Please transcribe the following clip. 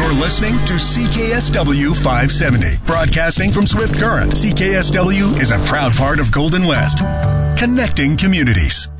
You're listening to CKSW 570. Broadcasting from Swift Current, CKSW is a proud part of Golden West. Connecting communities.